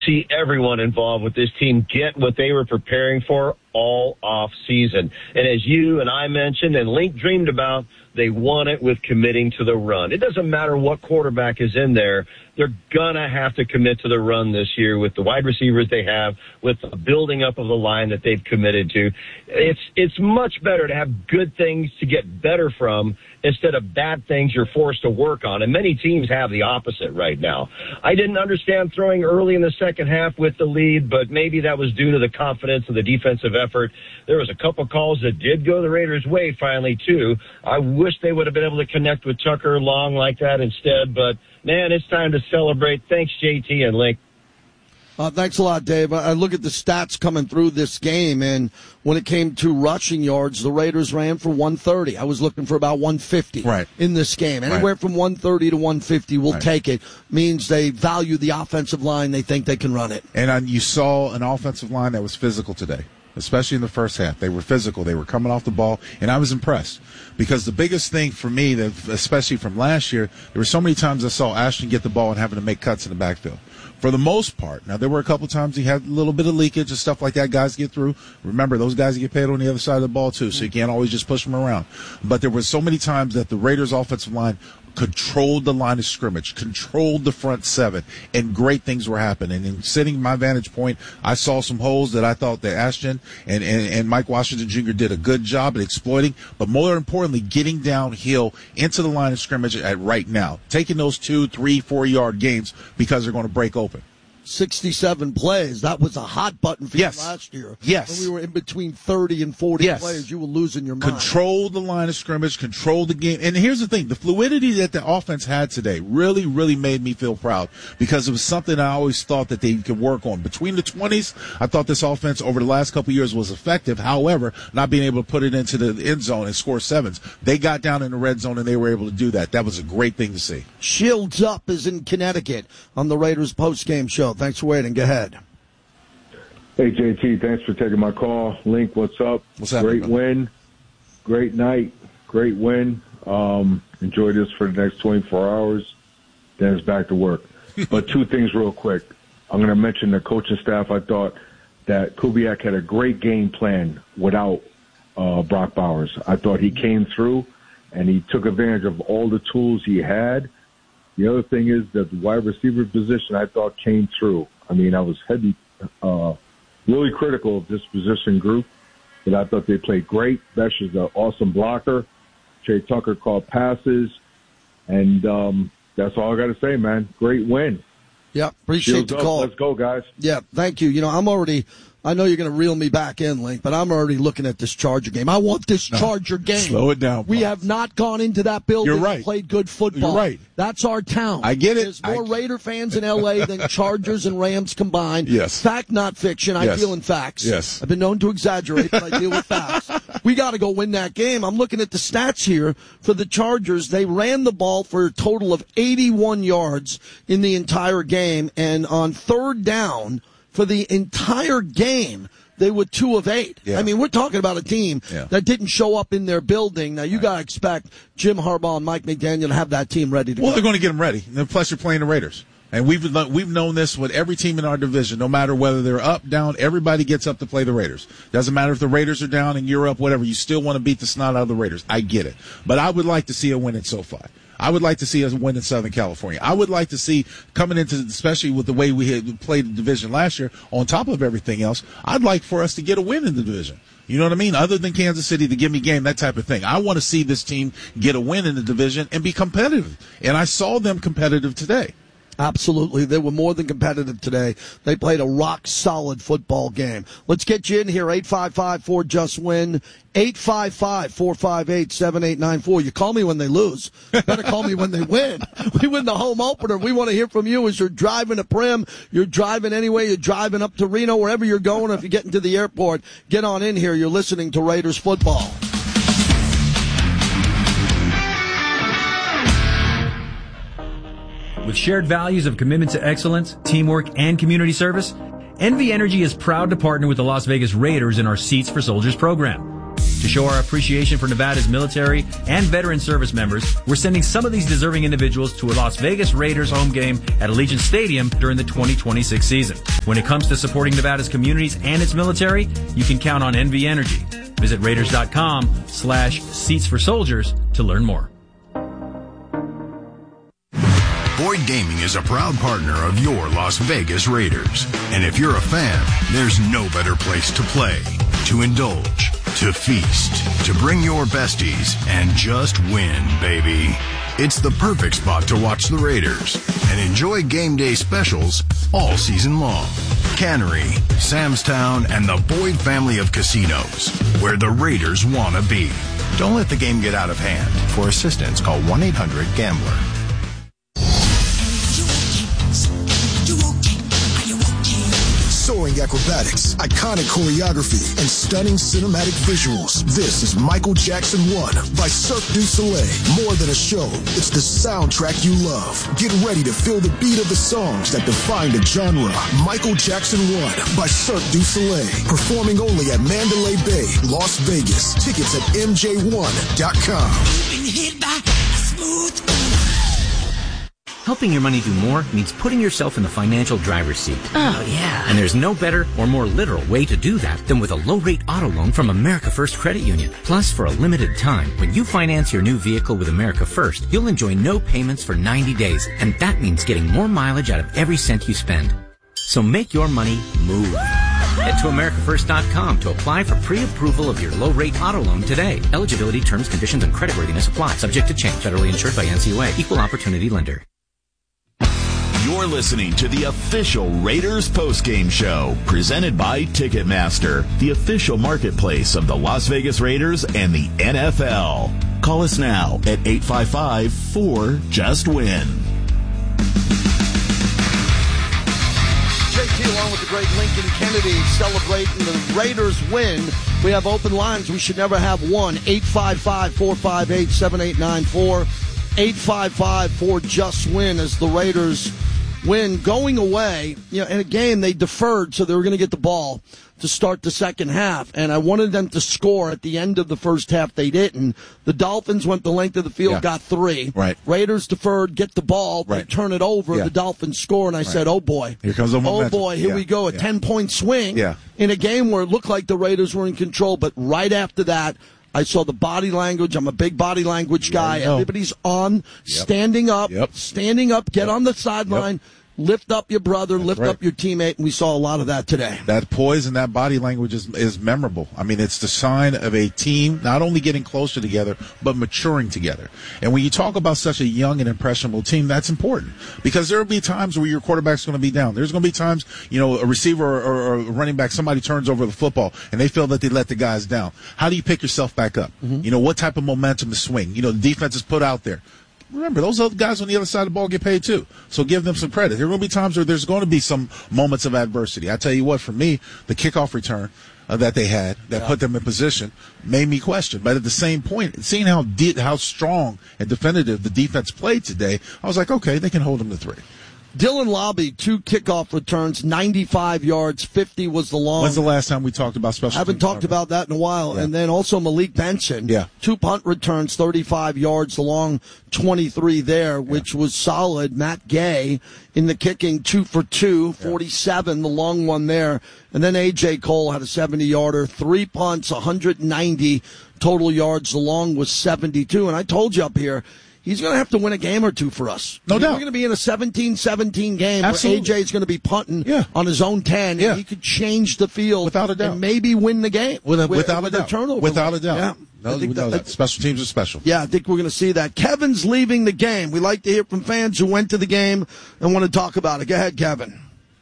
see everyone involved with this team get what they were preparing for all off season. And as you and I mentioned and Link dreamed about, they won it with committing to the run. It doesn't matter what quarterback is in there. They're going to have to commit to the run this year with the wide receivers they have, with the building up of the line that they've committed to. It's much better to have good things to get better from instead of bad things you're forced to work on. And many teams have the opposite right now. I didn't understand throwing early in the second half with the lead, but maybe that was due to the confidence of the defensive effort. There was a couple calls that did go the Raiders' way finally, too. I wish they would have been able to connect with Tucker long like that instead, but man, it's time to celebrate. Thanks, JT and Link. Thanks a lot, Dave. I look at the stats coming through this game, and when it came to rushing yards, the Raiders ran for 130. I was looking for about 150 in this game. Anywhere from 130 to 150, we'll take it. Means they value the offensive line. They think they can run it. And you saw an offensive line that was physical today, especially in the first half. They were physical. They were coming off the ball, and I was impressed. Because the biggest thing for me, that especially from last year, there were so many times I saw Ashton get the ball and having to make cuts in the backfield. For the most part, now there were a couple times he had a little bit of leakage and stuff like that. Guys get through. Remember, those guys get paid on the other side of the ball too, so you can't always just push them around. But there were so many times that the Raiders' offensive line controlled the line of scrimmage, controlled the front seven, and great things were happening. And sitting my vantage point, I saw some holes that I thought that Ashton and Mike Washington Jr. did a good job at exploiting, but more importantly, getting downhill into the line of scrimmage at right now, taking those 2, 3, 4 yard gains because they're going to break open. 67 plays. That was a hot button for you last year. Yes. When we were in between 30 and 40 plays, you were losing your mind. Control the line of scrimmage, control the game. And here's the thing, the fluidity that the offense had today really, really made me feel proud because it was something I always thought that they could work on. Between the 20s, I thought this offense over the last couple of years was effective. However, not being able to put it into the end zone and score sevens. They got down in the red zone and they were able to do that. That was a great thing to see. Shields Up is in Connecticut on the Raiders post-game show. Thanks for waiting. Go ahead. Hey, JT, thanks for taking my call. Link, what's up? What's happening? Great win. Great night. Great win. Enjoy this for the next 24 hours. Then it's back to work. But two things real quick. I'm going to mention the coaching staff. I thought that Kubiak had a great game plan without Brock Bowers. I thought he came through, and he took advantage of all the tools he had. The other thing is that the wide receiver position I thought came through. I mean, I was really critical of this position group, but I thought they played great. Besh is an awesome blocker. Trey Tucker caught passes, and that's all I got to say, man. Great win. Yeah, appreciate the call. Let's go, guys. Yeah, thank you. You know, I know you're going to reel me back in, Link, but I'm already looking at this Charger game. I want this Charger game. Slow it down. We have not gone into that building and played good football. You're right. That's our town. I get it. There's more Raider fans in L.A. than Chargers and Rams combined. Yes. Fact, not fiction. I deal in facts. Yes. I've been known to exaggerate, but I deal with facts. We got to go win that game. I'm looking at the stats here for the Chargers. They ran the ball for a total of 81 yards in the entire game, and on third down for the entire game, they were 2 of 8. Yeah. I mean, we're talking about a team that didn't show up in their building. Now, you got to expect Jim Harbaugh and Mike McDaniel to have that team ready to go. Well, they're going to get them ready. And plus, you're playing the Raiders. And we've known this with every team in our division. No matter whether they're up, down, everybody gets up to play the Raiders. Doesn't matter if the Raiders are down and you're up, whatever. You still want to beat the snot out of the Raiders. I get it. But I would like to see a win at SoFi. I would like to see us win in Southern California. I would like to see, coming into, especially with the way we had played the division last year, on top of everything else, I'd like for us to get a win in the division. You know what I mean? Other than Kansas City, the give me game, that type of thing. I want to see this team get a win in the division and be competitive. And I saw them competitive today. Absolutely. They were more than competitive today. They played a rock-solid football game. Let's get you in here, 855-4JUST-WIN, 855-458-7894. You call me when they lose. You better call me when they win. We win the home opener. We want to hear from you as you're driving to Prim, you're driving anyway, you're driving up to Reno, wherever you're going. If you're getting to the airport, get on in here. You're listening to Raiders football. With shared values of commitment to excellence, teamwork, and community service, NV Energy is proud to partner with the Las Vegas Raiders in our Seats for Soldiers program. To show our appreciation for Nevada's military and veteran service members, we're sending some of these deserving individuals to a Las Vegas Raiders home game at Allegiant Stadium during the 2026 season. When it comes to supporting Nevada's communities and its military, you can count on NV Energy. Visit Raiders.com/seats for soldiers to learn more. Boyd Gaming is a proud partner of your Las Vegas Raiders. And if you're a fan, there's no better place to play, to indulge, to feast, to bring your besties, and just win, baby. It's the perfect spot to watch the Raiders and enjoy game day specials all season long. Cannery, Sam's Town, and the Boyd family of casinos, where the Raiders want to be. Don't let the game get out of hand. For assistance, call 1-800-GAMBLER. Soaring acrobatics, iconic choreography, and stunning cinematic visuals. This is Michael Jackson 1 by Cirque du Soleil. More than a show, it's the soundtrack you love. Get ready to feel the beat of the songs that define the genre. Michael Jackson 1 by Cirque du Soleil. Performing only at Mandalay Bay, Las Vegas. Tickets at MJ1.com. Helping your money do more means putting yourself in the financial driver's seat. Oh, yeah. And there's no better or more literal way to do that than with a low-rate auto loan from America First Credit Union. Plus, for a limited time, when you finance your new vehicle with America First, you'll enjoy no payments for 90 days. And that means getting more mileage out of every cent you spend. So make your money move. Head to AmericaFirst.com to apply for pre-approval of your low-rate auto loan today. Eligibility, terms, conditions, and creditworthiness apply. Subject to change. Federally insured by NCUA. Equal opportunity lender. You're listening to the official Raiders postgame show, presented by Ticketmaster, the official marketplace of the Las Vegas Raiders and the NFL. Call us now at 855-4-JUST-WIN. JT along with the great Lincoln Kennedy celebrating the Raiders win. We have open lines. We should never have one. 855-458-7894. 855-4-JUST-WIN as the Raiders win. Going away, in a game they deferred, so they were going to get the ball to start the second half, and I wanted them to score at the end of the first half. They didn't. The Dolphins went the length of the field, got 3. Right. Raiders deferred, get the ball, they turn it over, the Dolphins score, and I said, oh boy. Here comes the momentum. Oh boy, here we go, a 10-point swing in a game where it looked like the Raiders were in control, but right after that, I saw the body language. I'm a big body language guy. Everybody's on, standing up, get on the sideline. Lift up your brother, lift up your teammate, and we saw a lot of that today. That poise and that body language is memorable. I mean, it's the sign of a team not only getting closer together, but maturing together. And when you talk about such a young and impressionable team, that's important. Because there will be times where your quarterback's going to be down. There's going to be times, a receiver or a running back, somebody turns over the football, and they feel that they let the guys down. How do you pick yourself back up? What type of momentum to swing? The defense is put out there. Remember, those other guys on the other side of the ball get paid too. So give them some credit. There are going to be times where there's going to be some moments of adversity. I tell you what, for me, the kickoff return that they had that put them in position made me question. But at the same point, seeing how strong and definitive the defense played today, I was like, okay, they can hold them to 3. Dylan Lobby, 2 kickoff returns, 95 yards, 50 was the long. When's the last time we talked about special teams? Haven't talked about that in a while. Yeah. And then also Malik Benson, 2 punt returns, 35 yards, the long 23 there, which was solid. Matt Gay in the kicking, 2 for 2, 47, the long one there. And then A.J. Cole had a 70-yarder, 3 punts, 190 total yards, the long was 72. And I told you up here, he's going to have to win a game or two for us. No doubt. We're going to be in a 17-17 game Absolutely. where AJ's going to be punting on his own 10, and he could change the field without a doubt, and maybe win the game without a doubt. Turnover. Without a doubt. Yeah. No, without that. Special teams are special. Yeah, I think we're going to see that. Kevin's leaving the game. We like to hear from fans who went to the game and want to talk about it. Go ahead, Kevin.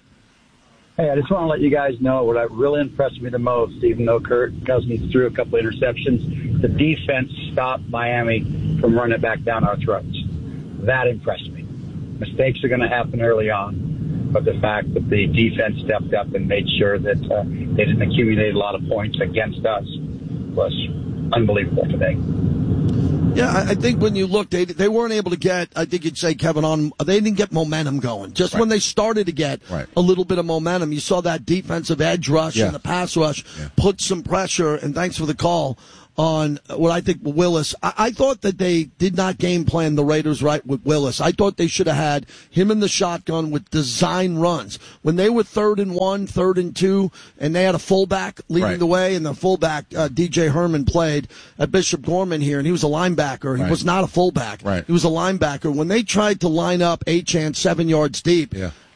Hey, I just want to let you guys know what really impressed me the most, even though Kirk Cousins threw a couple of interceptions, the defense stopped Miami from running it back down our throats. That impressed me. Mistakes are going to happen early on, but the fact that the defense stepped up and made sure that they didn't accumulate a lot of points against us was unbelievable today. Yeah, I think when you look, they weren't able to get, I think you'd say, Kevin, they didn't get momentum going. Just when they started to get a little bit of momentum, you saw that defensive edge rush and the pass rush put some pressure, and thanks for the call, on what I think Willis. I thought that they did not game plan the Raiders right with Willis. I thought they should have had him in the shotgun with design runs. When they were 3rd and 1, 3rd and 2, and they had a fullback leading the way, and the fullback, DJ Herman, played at Bishop Gorman here, and he was a linebacker. He was not a fullback. Right. He was a linebacker. When they tried to line up Achane 7 yards deep,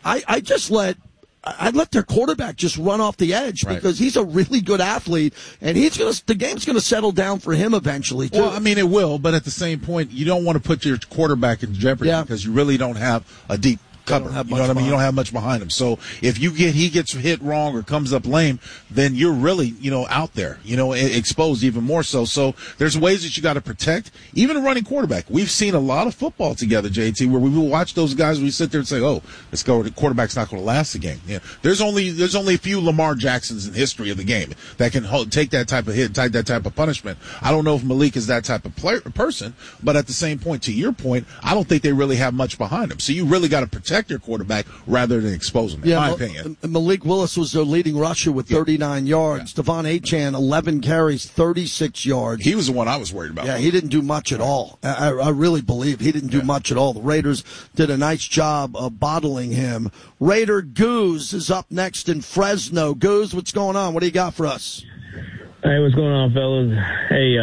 I'd let their quarterback just run off the edge because he's a really good athlete, and the game's going to settle down for him eventually, too. Well, I mean, it will, but at the same point, you don't want to put your quarterback in jeopardy because you really don't have a deep cover. You know what I mean? You don't have much behind him. So if he gets hit wrong or comes up lame, then you're really, out there, exposed even more so. So there's ways that you got to protect even a running quarterback. We've seen a lot of football together, JT, where we will watch those guys. We sit there and say, "Oh, let's go. The quarterback's not going to last the game." Yeah. There's only a few Lamar Jacksons in history of the game that can take that type of hit, take that type of punishment. I don't know if Malik is that type of person, but at the same point, to your point, I don't think they really have much behind him. So you really got to protect your quarterback rather than expose him, in my opinion. Malik Willis was their leading rusher with 39 yards. Devon Achane, 11 carries, 36 yards. He was the one I was worried about. Yeah, he didn't do much at all. I really believe he didn't do much at all. The Raiders did a nice job of bottling him. Raider Goose is up next in Fresno. Goose, what's going on? What do you got for us? Hey, what's going on, fellas? Hey,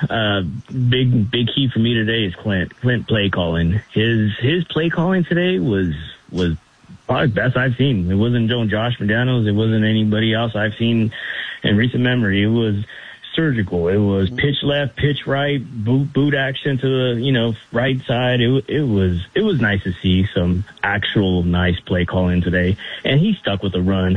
big key for me today is Clint play calling. His play calling today was probably the best I've seen. It wasn't Josh McDaniels. It wasn't anybody else I've seen in recent memory. It was surgical. It was pitch left, pitch right, boot action to the right side. It was nice to see some actual nice play calling today. And he stuck with the run.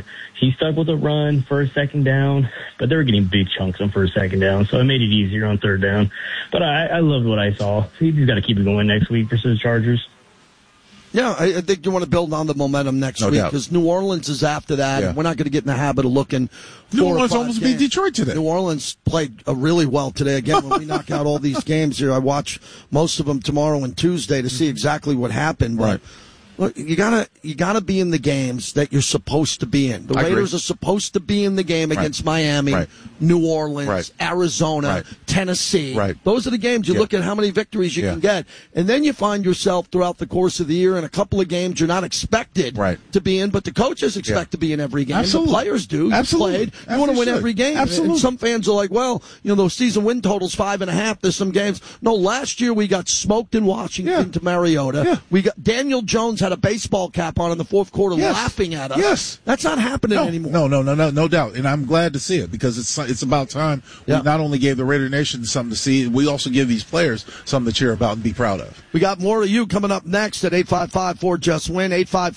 First, second down, but they were getting big chunks on first, second down, so it made it easier on third down. But I loved what I saw. He's got to keep it going next week versus the Chargers. Yeah, I think you want to build on the momentum next week because New Orleans is after that. Yeah. And we're not going to get in the habit of looking. New Orleans almost beat Detroit today. New Orleans played really well today. Again, when we knock out all these games here, I watch most of them tomorrow and Tuesday to see exactly what happened. But look, you gotta be in the games that you're supposed to be in. The Raiders are supposed to be in the game against Miami, New Orleans, Arizona, Tennessee. Those are the games you look at how many victories you can get, and then you find yourself throughout the course of the year in a couple of games you're not expected to be in, but the coaches expect to be in every game. Absolutely. The players do. Absolutely. You played. You want to win every game. Absolutely. And some fans are like, well, those season win totals 5.5. There's some games. No, last year we got smoked in Washington to Mariota. We got Daniel Jones had a baseball cap on in the fourth quarter laughing at us. That's not happening anymore. No doubt. And I'm glad to see it because it's about time we not only gave the Raider Nation something to see, we also give these players something to cheer about and be proud of. We got more of you coming up next at 855-4JUST-WIN,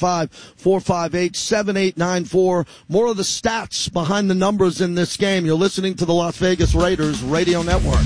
855-458-7894. More of the stats behind the numbers in this game. You're listening to the Las Vegas Raiders Radio Network.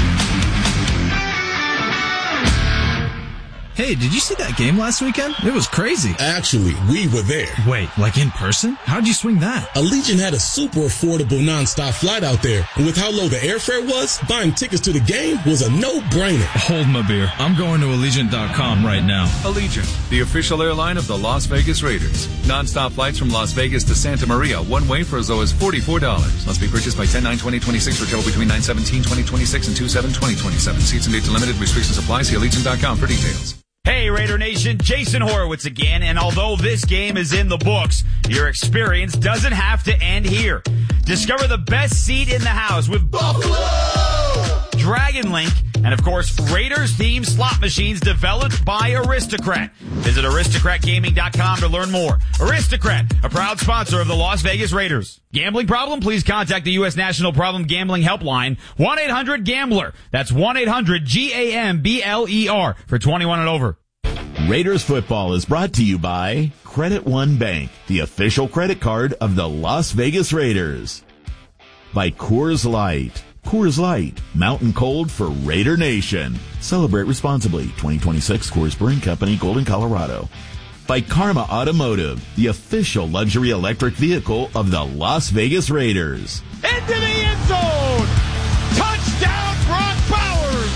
Hey, did you see that game last weekend? It was crazy. Actually, we were there. Wait, like in person? How'd you swing that? Allegiant had a super affordable nonstop flight out there. And with how low the airfare was, buying tickets to the game was a no-brainer. Hold my beer. I'm going to Allegiant.com right now. Allegiant, the official airline of the Las Vegas Raiders. Nonstop flights from Las Vegas to Santa Maria, one way for as low as $44. Must be purchased by 10/9/2026 for travel between 9/17/2026 and 2/7/2027. Seats and dates are limited. Restrictions apply. See Allegiant.com for details. Hey, Raider Nation, Jason Horowitz again, and although this game is in the books, your experience doesn't have to end here. Discover the best seat in the house with Buffalo, Dragon Link, and of course, Raiders-themed slot machines developed by Aristocrat. Visit aristocratgaming.com to learn more. Aristocrat, a proud sponsor of the Las Vegas Raiders. Gambling problem? Please contact the U.S. National Problem Gambling Helpline, 1-800-GAMBLER. That's 1-800-GAMBLER for 21 and over. Raiders football is brought to you by Credit One Bank, the official credit card of the Las Vegas Raiders. By Coors Light. Coors Light, mountain cold for Raider Nation. Celebrate responsibly. 2026 Coors Brewing Company, Golden, Colorado. By Karma Automotive, the official luxury electric vehicle of the Las Vegas Raiders. Into the end zone! Touchdown, Brock Bowers!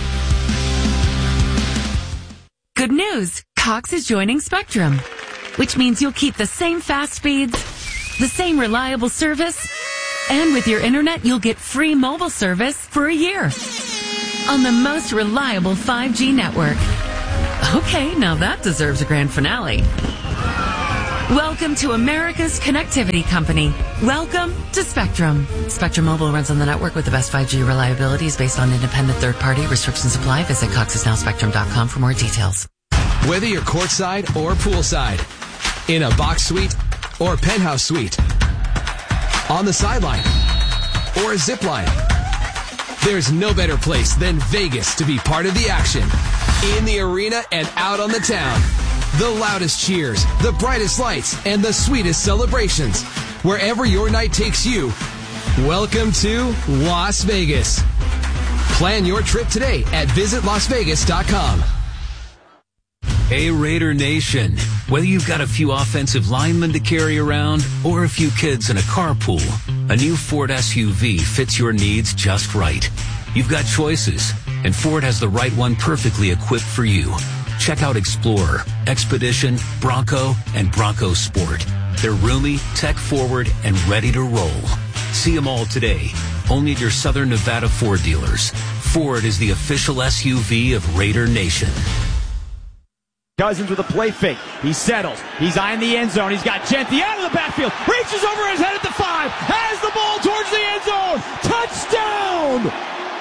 Good news. Cox is joining Spectrum, which means you'll keep the same fast speeds, the same reliable service, And with your internet, you'll get free mobile service for a year on the most reliable 5G network. Okay, now that deserves a grand finale. Welcome to America's connectivity company. Welcome to Spectrum. Spectrum Mobile runs on the network with the best 5G reliability, is based on independent third-party restrictions apply. Visit coxisnowspectrum.com for more details. Whether you're courtside or poolside, in a box suite or penthouse suite, on the sideline or a zip line, there's no better place than Vegas to be part of the action. In the arena and out on the town. The loudest cheers, the brightest lights, and the sweetest celebrations. Wherever your night takes you, welcome to Las Vegas. Plan your trip today at visitlasvegas.com. Hey, Raider Nation. Whether you've got a few offensive linemen to carry around or a few kids in a carpool, a new Ford SUV fits your needs just right. You've got choices, and Ford has the right one perfectly equipped for you. Check out Explorer, Expedition, Bronco, and Bronco Sport. They're roomy, tech-forward, and ready to roll. See them all today, only at your Southern Nevada Ford dealers. Ford is the official SUV of Raider Nation. Cousins with a play fake. He settles. He's eyeing the end zone. He's got Gentry out of the backfield. Reaches over his head at the 5. Has the ball towards the end zone. Touchdown!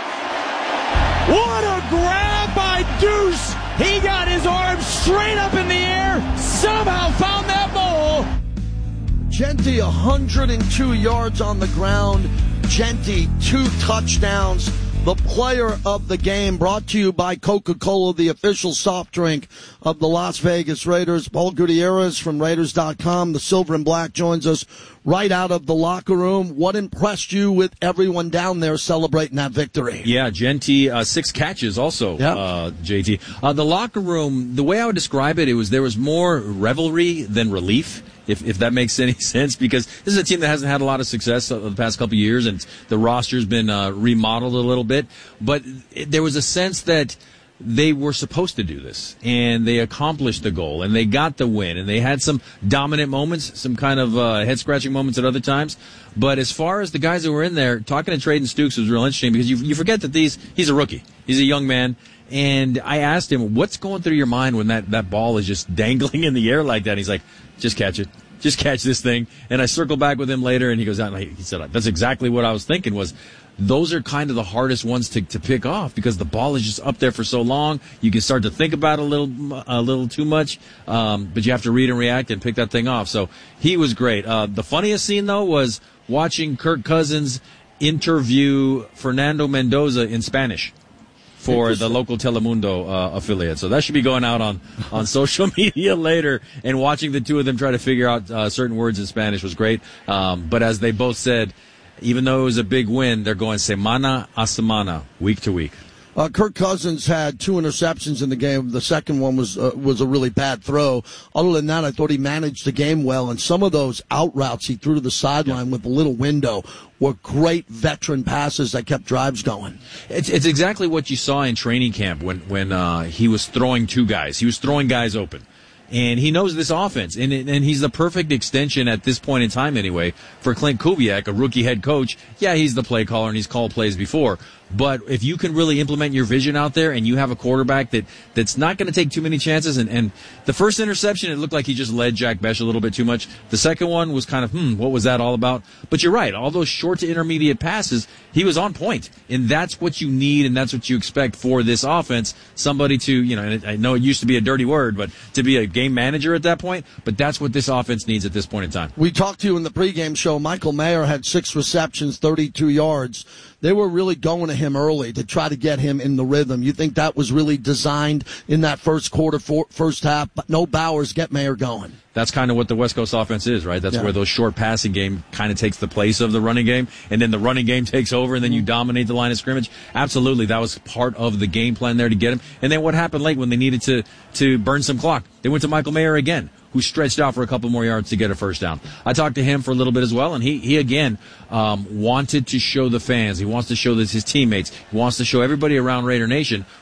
What a grab by Deuce. He got his arm straight up in the air. Somehow found that ball. Gentry 102 yards on the ground. Gentry 2 touchdowns. The player of the game, brought to you by Coca-Cola, the official soft drink of the Las Vegas Raiders. Paul Gutierrez from Raiders.com, the Silver and Black, joins us right out of the locker room. What impressed you with everyone down there celebrating that victory? Yeah, Gentry, 6 catches also, JT. The locker room, the way I would describe it, there was more revelry than relief. If that makes any sense, because this is a team that hasn't had a lot of success the past couple of years, and the roster's been remodeled a little bit. But there was a sense that they were supposed to do this, and they accomplished the goal, and they got the win, and they had some dominant moments, some kind of head-scratching moments at other times. But as far as the guys that were in there, talking to Trayden Stukes was real interesting, because you forget that he's a rookie. He's a young man. And I asked him, what's going through your mind when that ball is just dangling in the air like that? And he's like, just catch it. Just catch this thing. And I circled back with him later, and he goes out and he said, that's exactly what I was thinking, was those are kind of the hardest ones to pick off, because the ball is just up there for so long. You can start to think about it a little too much, but you have to read and react and pick that thing off. So he was great. The funniest scene, though, was watching Kirk Cousins interview Fernando Mendoza in Spanish for the local Telemundo affiliate. So that should be going out on social media later, and watching the two of them try to figure out certain words in Spanish was great. But as they both said, even though it was a big win, they're going semana a semana, week to week. Kirk Cousins had 2 interceptions in the game. The second one was a really bad throw. Other than that, I thought he managed the game well. And some of those out routes he threw to the sideline with a little window were great veteran passes that kept drives going. It's exactly what you saw in training camp when he was throwing 2 guys. He was throwing guys open. And he knows this offense, and he's the perfect extension at this point in time anyway for Clint Kubiak, a rookie head coach. Yeah, he's the play caller, and he's called plays before. But if you can really implement your vision out there, and you have a quarterback that's not going to take too many chances, and the first interception, it looked like he just led Jack Besh a little bit too much. The second one was kind of, what was that all about? But you're right, all those short to intermediate passes, he was on point. And that's what you need, and that's what you expect for this offense. Somebody to, and I know it used to be a dirty word, but to be a game manager at that point, but that's what this offense needs at this point in time. We talked to you in the pregame show. Michael Mayer had 6 receptions, 32 yards. They were really going to him early to try to get him in the rhythm. You think that was really designed in that first quarter, first half? But no Bowers, get Mayer going. That's kind of what the West Coast offense is, right? That's where those short passing game kind of takes the place of the running game, and then the running game takes over, and then you dominate the line of scrimmage. Absolutely, that was part of the game plan there to get him. And then what happened late when they needed to burn some clock? They went to Michael Mayer again, who stretched out for a couple more yards to get a first down. I talked to him for a little bit as well, and he again wanted to show the fans. He wants to show his teammates. He wants to show everybody around Raider Nation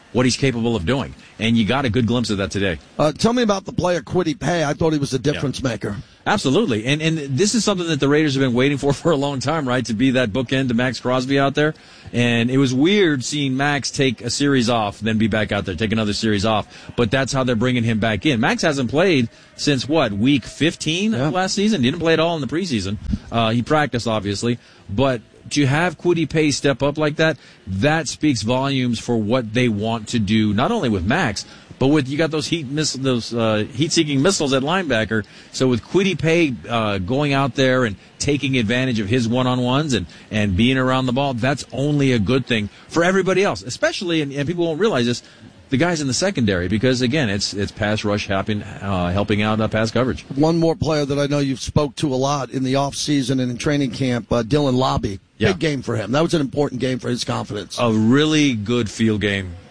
what he's capable of doing. And you got a good glimpse of that today. Tell me about the player Kwity Paye. I thought he was a difference maker. Absolutely. And this is something that the Raiders have been waiting for a long time, right? To be that bookend to Max Crosby out there. And it was weird seeing Max take a series off, then be back out there, take another series off. But that's how they're bringing him back in. Max hasn't played since, week 15 of last season? He didn't play at all in the preseason. He practiced, obviously. But to have Kwity Paye step up like that, that speaks volumes for what they want to do, not only with Max, but you got those heat-seeking missiles at linebacker. So with Kwity Paye going out there and taking advantage of his one-on-ones and being around the ball, that's only a good thing for everybody else, especially, and people won't realize this, the guys in the secondary, because again, it's pass rush helping out pass coverage. One more player that I know you've spoke to a lot in the off season and in training camp, Dylan Lobby. Yeah. Big game for him. That was an important game for his confidence. A really good feel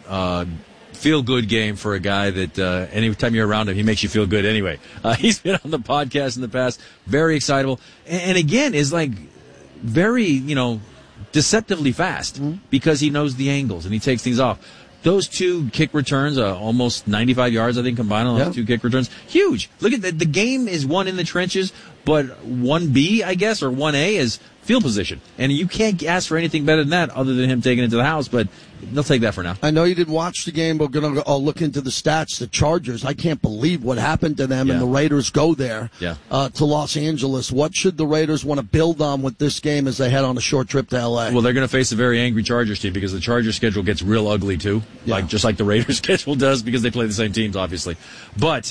good game for a guy that anytime you're around him, he makes you feel good anyway. He's been on the podcast in the past, very excitable, and again is like very deceptively fast because he knows the angles and he takes things off. Those two kick returns, almost 95 yards, I think, combined on those two kick returns. Huge. Look at that. The game is won in the trenches, but 1B, I guess, or 1A is field position. And you can't ask for anything better than that other than him taking it to the house, but they'll take that for now. I know you didn't watch the game, but we're going to look into the stats. The Chargers, I can't believe what happened to them, and the Raiders go there to Los Angeles. What should the Raiders want to build on with this game as they head on a short trip to L.A.? Well, they're going to face a very angry Chargers team because the Chargers schedule gets real ugly, too, just like the Raiders schedule does because they play the same teams, obviously. But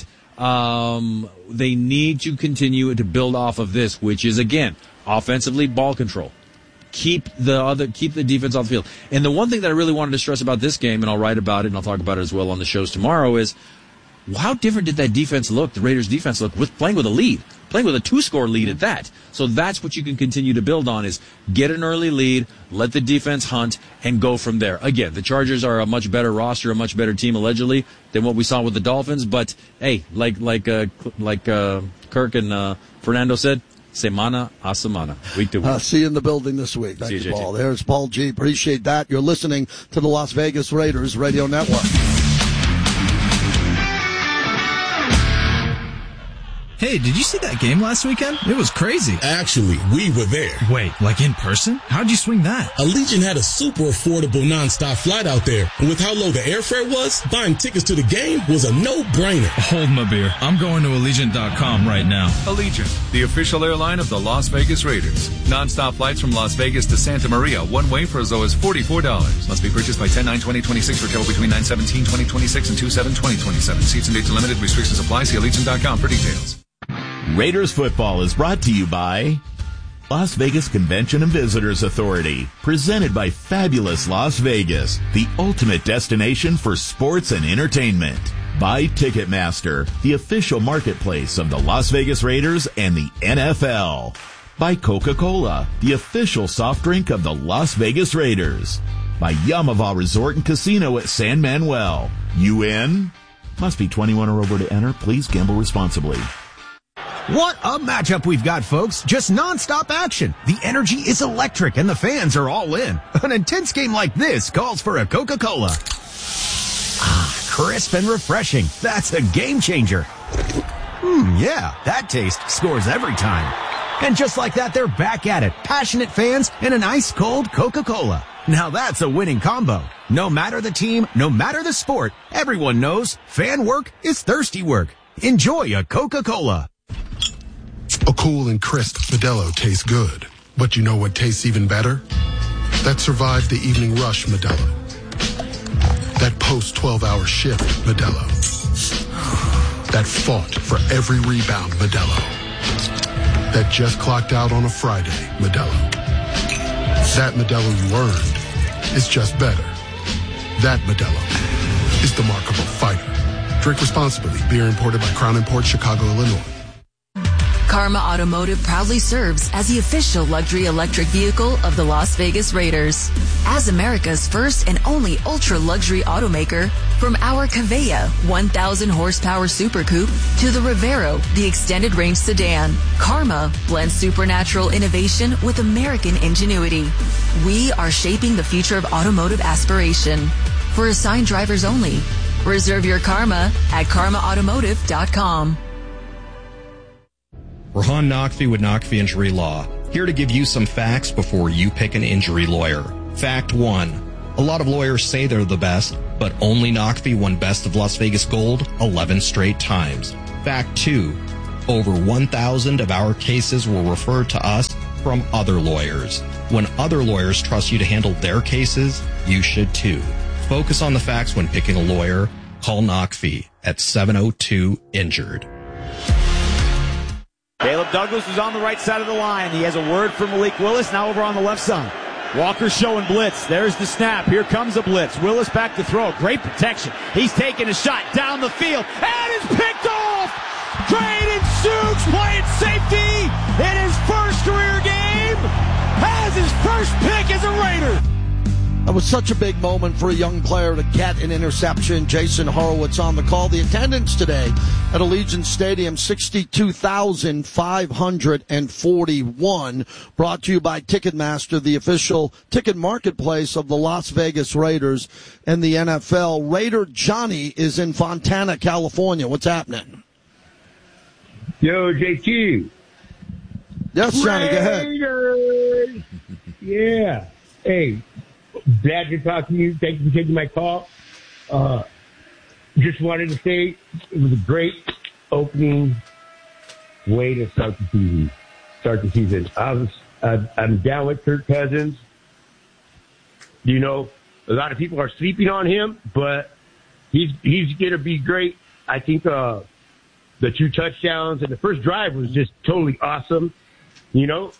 they need to continue to build off of this, which is, again, offensively, ball control. Keep the defense off the field. And the one thing that I really wanted to stress about this game, and I'll write about it and I'll talk about it as well on the shows tomorrow, is how different did that defense look, the Raiders defense look, with playing with a lead, playing with a 2-score lead at that. So that's what you can continue to build on is get an early lead, let the defense hunt, and go from there. Again, the Chargers are a much better roster, a much better team allegedly than what we saw with the Dolphins, but hey, like Kirk and Fernando said, semana a semana, week to week. See you in the building this week. Thank you, Paul. There's Paul G. Appreciate that. You're listening to the Las Vegas Raiders Radio Network. Hey, did you see that game last weekend? It was crazy. Actually, we were there. Wait, like in person? How'd you swing that? Allegiant had a super affordable nonstop flight out there. And with how low the airfare was, buying tickets to the game was a no-brainer. Hold my beer. I'm going to Allegiant.com right now. Allegiant, the official airline of the Las Vegas Raiders. Non-stop flights from Las Vegas to Santa Maria, one way for as low as $44. Must be purchased by 10/9/2026 for travel between 9/17/2026 and 2/7/2027. Seats and dates are limited. Restrictions apply. See Allegiant.com for details. Raiders football is brought to you by Las Vegas Convention and Visitors Authority, presented by Fabulous Las Vegas, the ultimate destination for sports and entertainment. By Ticketmaster, the official marketplace of the Las Vegas Raiders and the NFL. By Coca-Cola, the official soft drink of the Las Vegas Raiders. By Yamava Resort and Casino at San Manuel. You in? Must be 21 or over to enter. Please gamble responsibly. What a matchup we've got, folks. Just nonstop action. The energy is electric and the fans are all in. An intense game like this calls for a Coca-Cola. Crisp and refreshing. That's a game changer. Yeah, that taste scores every time. And just like that, they're back at it. Passionate fans and an ice-cold Coca-Cola. Now that's a winning combo. No matter the team, no matter the sport, everyone knows fan work is thirsty work. Enjoy a Coca-Cola. A cool and crisp Modelo tastes good. But you know what tastes even better? That survived the evening rush Modelo. That post-12-hour shift Modelo. That fought for every rebound Modelo. That just clocked out on a Friday Modelo. That Modelo you earned is just better. That Modelo is the mark of a fighter. Drink responsibly. Beer imported by Crown Imports, Chicago, Illinois. Karma Automotive proudly serves as the official luxury electric vehicle of the Las Vegas Raiders. As America's first and only ultra-luxury automaker, from our Kaveya 1,000 horsepower Super Coupe to the Rivero, the extended range sedan, Karma blends supernatural innovation with American ingenuity. We are shaping the future of automotive aspiration. for assigned drivers only. Reserve your karma at karmaautomotive.com. Rahan Naqvi with Naqvi Injury Law, here to give you some facts before you pick an injury lawyer. Fact 1. A lot of lawyers say they're the best, but only Naqvi won Best of Las Vegas Gold 11 straight times. Fact 2. Over 1,000 of our cases were referred to us from other lawyers. When other lawyers trust you to handle their cases, you should too. Focus on the facts when picking a lawyer. Call Naqvi at 702-INJURED. Caleb Douglas is on the right side of the line. He has a word for Malik Willis, now over on the left side. Walker showing blitz. There's the snap. Here comes a blitz. Willis back to throw. Great protection. He's taking a shot down the field. And it's picked off! Drayden Suggs playing safety in his first career game. Has his first pick as a Raider. That was such a big moment for a young player to get an interception. Jason Horowitz on the call. The attendance today at Allegiant Stadium, 62,541. Brought to you by Ticketmaster, the official ticket marketplace of the Las Vegas Raiders and the NFL. Raider Johnny is in Fontana, California. What's happening? Yo, JQ. Yes, Johnny, Raiders! go ahead. Yeah. Hey. Glad to talk to you. Thank you for taking my call. Just wanted to say it was a great opening way to start the season. I'm down with Kirk Cousins. You know, a lot of people are sleeping on him, but he's going to be great. I think the 2 touchdowns and the first drive was just totally awesome. You know.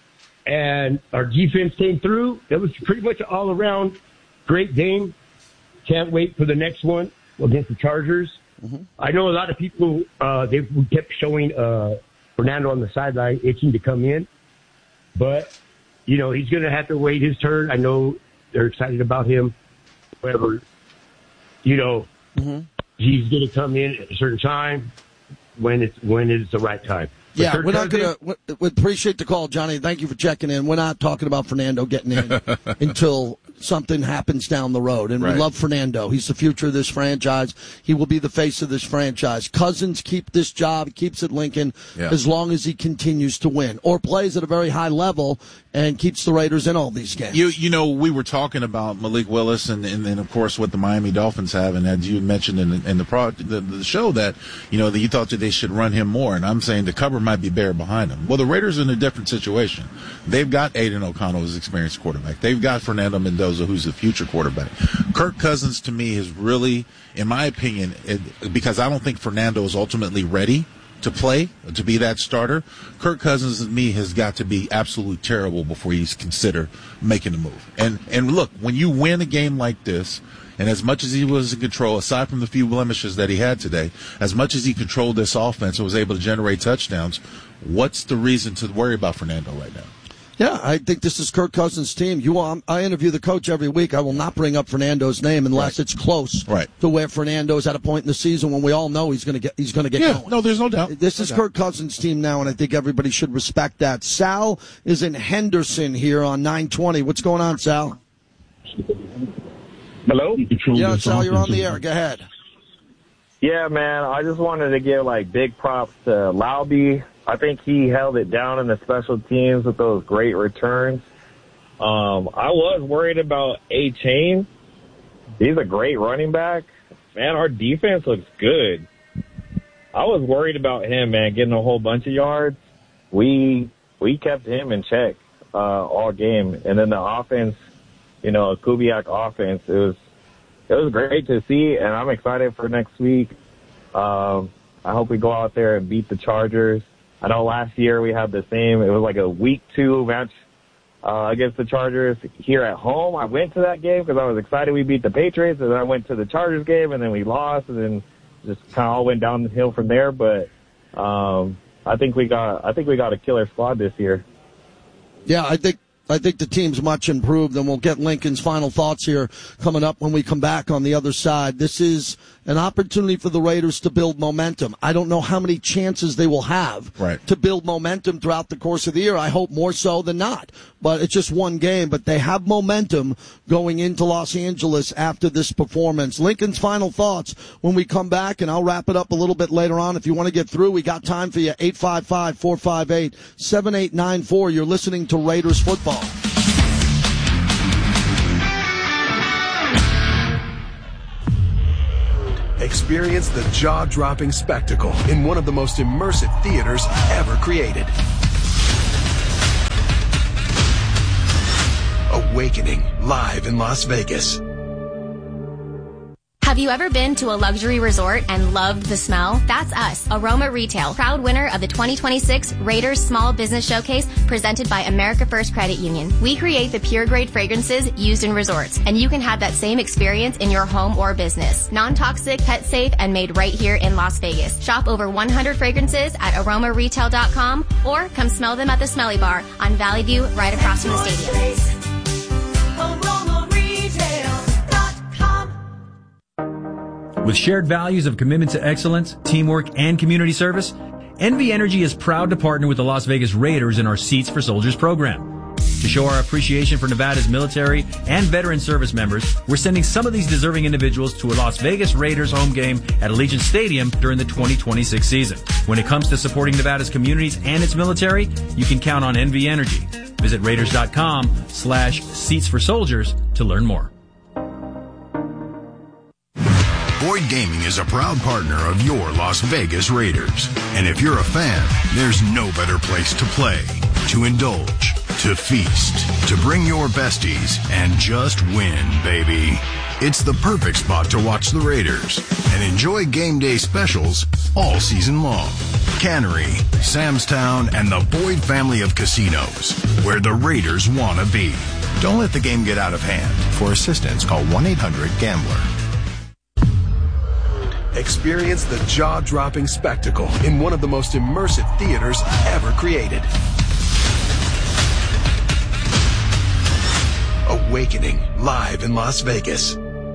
And our defense came through. It was pretty much an all-around great game. Can't wait for the next one against the Chargers. Mm-hmm. I know a lot of people, they kept showing Fernando on the sideline itching to come in. But, you know, he's going to have to wait his turn. I know they're excited about him. However, you know, he's going to come in at a certain time when it's the right time. Yeah, we're not going to. We appreciate the call, Johnny. Thank you for checking in. We're not talking about Fernando getting in until something happens down the road. And we love Fernando. He's the future of this franchise. He will be the face of this franchise. Cousins keep this job, keeps it Lincoln as long as he continues to win or plays at a very high level and keeps the Raiders in all these games. You know, we were talking about Malik Willis and of course what the Miami Dolphins have, and as you mentioned in the show that you know that you thought that they should run him more, and I'm saying the cover might be bare behind him. Well, the Raiders are in a different situation. They've got Aiden O'Connell as experienced quarterback. They've got Fernando Mendoza, who's the future quarterback. Kirk Cousins, to me, is really, in my opinion, because I don't think Fernando is ultimately ready to play, to be that starter. Kirk Cousins, to me, has got to be absolutely terrible before he's consider making a move. And look, when you win a game like this, and as much as he was in control, aside from the few blemishes that he had today, as much as he controlled this offense and was able to generate touchdowns, what's the reason to worry about Fernando right now? Yeah, I think this is Kirk Cousins' team. I interview the coach every week. I will not bring up Fernando's name unless it's close to where Fernando's at a point in the season when we all know he's going to get going. No, there's no doubt. This is Kirk Cousins' team now, and I think everybody should respect that. Sal is in Henderson here on 920. What's going on, Sal? Hello? Yeah, Sal, you're on the air. Go ahead. Yeah, man, I just wanted to give, big props to Laube. I think he held it down in the special teams with those great returns. I was worried about A-Chain. He's a great running back. Man, our defense looks good. I was worried about him, man, getting a whole bunch of yards. We kept him in check all game. And then the offense, you know, a Kubiak offense, it was great to see, and I'm excited for next week. I hope we go out there and beat the Chargers. I know last year we had the same. It was like a week 2 match against the Chargers here at home. I went to that game because I was excited we beat the Patriots, and then I went to the Chargers game, and then we lost, and then just kind of all went downhill from there. But I think we got a killer squad this year. Yeah, I think the team's much improved, and we'll get Lincoln's final thoughts here coming up when we come back on the other side. This is an opportunity for the Raiders to build momentum. I don't know how many chances they will have to build momentum throughout the course of the year. I hope more so than not. But it's just one game. But they have momentum going into Los Angeles after this performance. Lincoln's final thoughts when we come back, and I'll wrap it up a little bit later on. If you want to get through, we got time for you. 855-458-7894. You're listening to Raiders Football. Experience the jaw-dropping spectacle in one of the most immersive theaters ever created. Awakening, live in Las Vegas. Have you ever been to a luxury resort and loved the smell? That's us, Aroma Retail, proud winner of the 2026 Raiders Small Business Showcase presented by America First Credit Union. We create the pure grade fragrances used in resorts, and you can have that same experience in your home or business. Non-toxic, pet safe, and made right here in Las Vegas. Shop over 100 fragrances at aromaretail.com or come smell them at the Smelly Bar on Valley View right across from the stadium. With shared values of commitment to excellence, teamwork, and community service, NV Energy is proud to partner with the Las Vegas Raiders in our Seats for Soldiers program. To show our appreciation for Nevada's military and veteran service members, we're sending some of these deserving individuals to a Las Vegas Raiders home game at Allegiant Stadium during the 2026 season. When it comes to supporting Nevada's communities and its military, you can count on NV Energy. Visit Raiders.com/Seats for Soldiers to learn more. Boyd Gaming is a proud partner of your Las Vegas Raiders. And if you're a fan, there's no better place to play, to indulge, to feast, to bring your besties, and just win, baby. It's the perfect spot to watch the Raiders and enjoy game day specials all season long. Cannery, Sam's Town, and the Boyd family of casinos, where the Raiders want to be. Don't let the game get out of hand. For assistance, call 1-800-GAMBLER. Experience the jaw-dropping spectacle in one of the most immersive theaters ever created. Awakening, live in Las Vegas.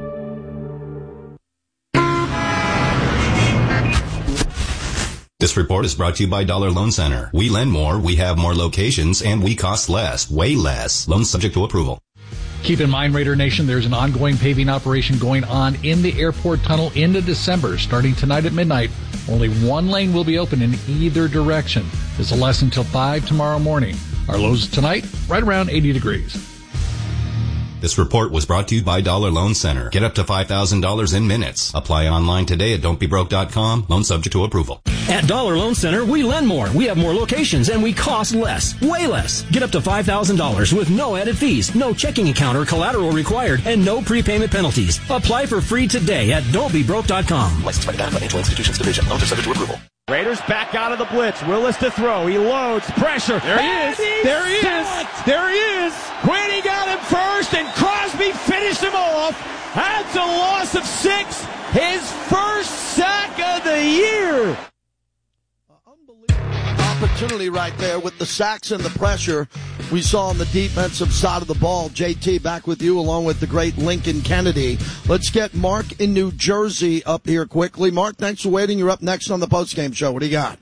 This report is brought to you by Dollar Loan Center. We lend more, we have more locations, and we cost less, way less. Loans subject to approval. Keep in mind, Raider Nation, there's an ongoing paving operation going on in the airport tunnel into December. Starting tonight at midnight, only one lane will be open in either direction. This will last until 5 tomorrow morning. Our lows tonight, right around 80 degrees. This report was brought to you by Dollar Loan Center. Get up to $5,000 in minutes. Apply online today at don'tbebroke.com. Loan subject to approval. At Dollar Loan Center, we lend more, we have more locations, and we cost less. Way less. Get up to $5,000 with no added fees, no checking account or collateral required, and no prepayment penalties. Apply for free today at don'tbebroke.com. Licensed by Nevada Financial Institutions Division. Loans are subject to approval. Raiders back out of the blitz. Willis to throw. He loads. Pressure. There he is. There he is. There he is. Quinn got him first, and Crosby finished him off. That's a loss of 6. His first sack of the year. Opportunity right there with the sacks and the pressure we saw on the defensive side of the ball. JT, back with you along with the great Lincoln Kennedy. Let's get Mark in New Jersey up here quickly. Mark, thanks for waiting. You're up next on the postgame show. What do you got?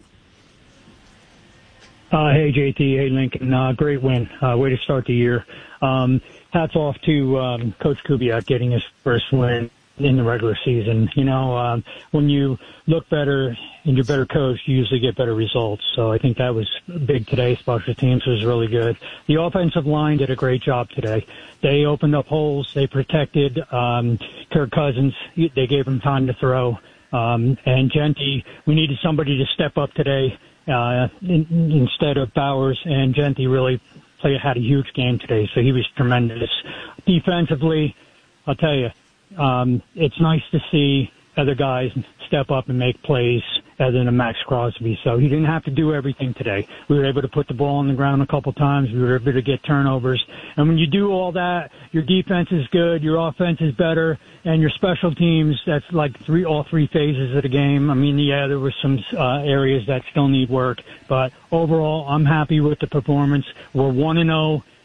Hey, JT. Hey, Lincoln. Great win. Way to start the year. Hats off to Coach Kubiak getting his first win in the regular season. You know, when you look better and you're better coached, you usually get better results. So I think that was big today. Special teams was really good. The offensive line did a great job today. They opened up holes. They protected Kirk Cousins. They gave him time to throw. And Genty, we needed somebody to step up today instead of Bowers. And Genty really had a huge game today, so he was tremendous. Defensively, I'll tell you, it's nice to see other guys step up and make plays other than Max Crosby. So he didn't have to do everything today. We were able to put the ball on the ground a couple times. We were able to get turnovers. And when you do all that, your defense is good, your offense is better, and your special teams, that's like all three phases of the game. I mean, yeah, there were some areas that still need work. But overall, I'm happy with the performance. We're 1-0.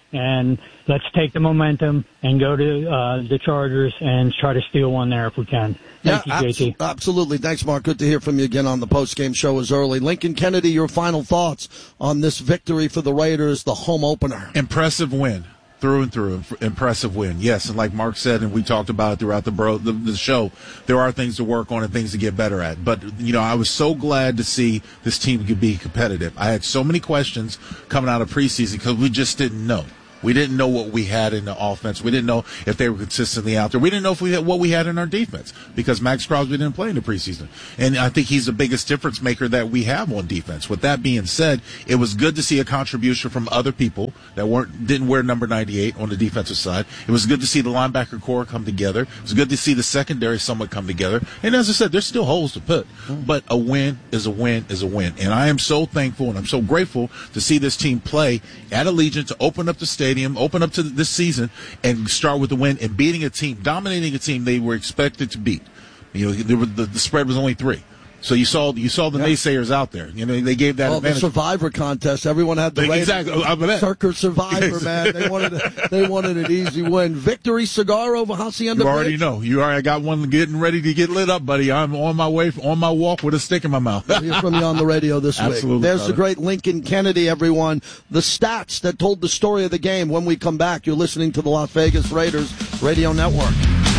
and let's take the momentum and go to the Chargers and try to steal one there if we can. Thank you, JT. Absolutely. Thanks, Mark. Good to hear from you again on the post-game show as early. Lincoln Kennedy, your final thoughts on this victory for the Raiders, the home opener. Impressive win. Through and through, impressive win. Yes, and like Mark said, and we talked about it throughout the show, there are things to work on and things to get better at. But, I was so glad to see this team could be competitive. I had so many questions coming out of preseason because we just didn't know. We didn't know what we had in the offense. We didn't know if they were consistently out there. We didn't know what we had in our defense because Max Crosby didn't play in the preseason. And I think he's the biggest difference maker that we have on defense. With that being said, it was good to see a contribution from other people that didn't wear number 98 on the defensive side. It was good to see the linebacker core come together. It was good to see the secondary somewhat come together. And as I said, there's still holes to put. But a win is a win is a win. And I am so thankful and I'm so grateful to see this team play at Allegiant to open up the stadium, open up to this season, and start with the win and beating a team, dominating a team they were expected to beat. The spread was only 3. So you saw the naysayers out there. They gave that advantage. The Survivor contest, everyone had the exactly. Circus Survivor, man. They wanted an easy win. Victory cigar over Hacienda You already Bridge. know. You already got one getting ready to get lit up, buddy. I'm on my walk with a stick in my mouth. We'll hear from you on the radio this Absolutely, week. There's brother. the great Lincoln Kennedy, everyone. The stats that told the story of the game. When we come back, you're listening to the Las Vegas Raiders Radio Network.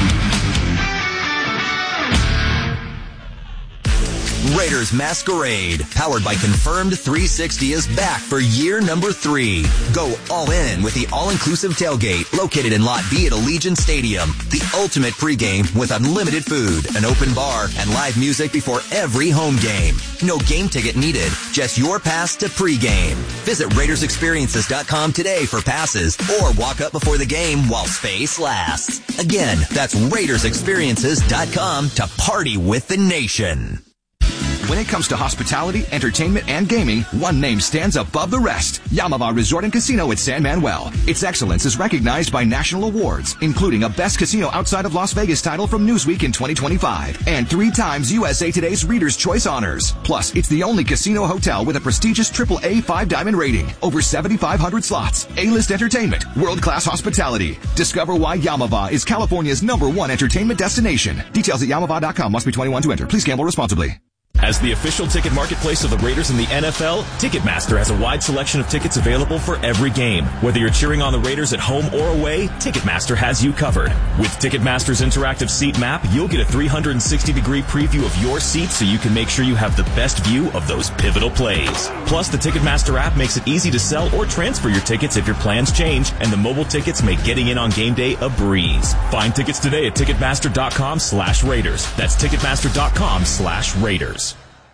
Raiders Masquerade, powered by Confirmed 360, is back for year number 3. Go all in with the all-inclusive tailgate located in Lot B at Allegiant Stadium. The ultimate pregame with unlimited food, an open bar, and live music before every home game. No game ticket needed, just your pass to pregame. Visit RaidersExperiences.com today for passes or walk up before the game while space lasts. Again, that's RaidersExperiences.com to party with the nation. When it comes to hospitality, entertainment, and gaming, one name stands above the rest. Yamava Resort and Casino at San Manuel. Its excellence is recognized by national awards, including a Best Casino Outside of Las Vegas title from Newsweek in 2025, and 3 times USA Today's Reader's Choice honors. Plus, it's the only casino hotel with a prestigious AAA 5-diamond rating, over 7,500 slots, A-list entertainment, world-class hospitality. Discover why Yamava is California's #1 entertainment destination. Details at yamava.com. Must be 21 to enter. Please gamble responsibly. As the official ticket marketplace of the Raiders and the NFL, Ticketmaster has a wide selection of tickets available for every game. Whether you're cheering on the Raiders at home or away, Ticketmaster has you covered. With Ticketmaster's interactive seat map, you'll get a 360-degree preview of your seat so you can make sure you have the best view of those pivotal plays. Plus, the Ticketmaster app makes it easy to sell or transfer your tickets if your plans change, and the mobile tickets make getting in on game day a breeze. Find tickets today at Ticketmaster.com/Raiders. That's Ticketmaster.com/Raiders.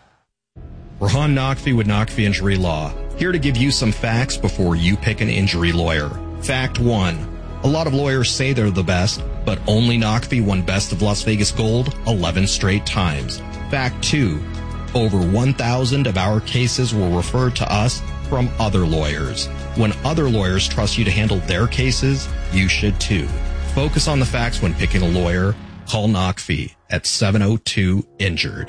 Rahan Naqvi with Naqvi Injury Law, here to give you some facts before you pick an injury lawyer. Fact 1. A lot of lawyers say they're the best, but only Naqvi won Best of Las Vegas Gold 11 straight times. Fact 2. Over 1,000 of our cases were referred to us from other lawyers. When other lawyers trust you to handle their cases, you should too. Focus on the facts when picking a lawyer. Call Naqvi at 702-INJURED.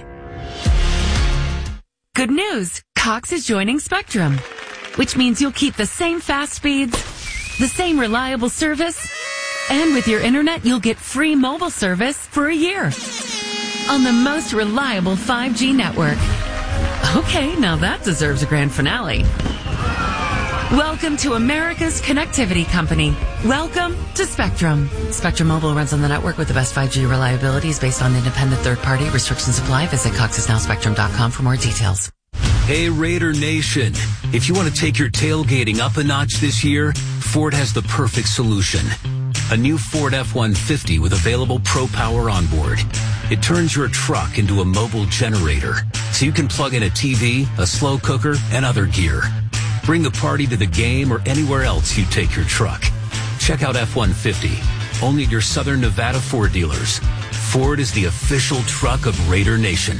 Good news! Cox is joining Spectrum, which means you'll keep the same fast speeds, the same reliable service, and with your internet, you'll get free mobile service for a year on the most reliable 5G network. Okay, now that deserves a grand finale. Welcome to America's connectivity company. Welcome to Spectrum. Spectrum Mobile runs on the network with the best 5G reliability, is based on independent third-party. Restrictions apply. Visit coxisnowspectrum.com for more details. Hey, Raider Nation. If you want to take your tailgating up a notch this year, Ford has the perfect solution. A new Ford F-150 with available Pro Power onboard. It turns your truck into a mobile generator, so you can plug in a TV, a slow cooker, and other gear. Bring the party to the game or anywhere else you take your truck. Check out F-150, only at your Southern Nevada Ford dealers. Ford is the official truck of Raider Nation.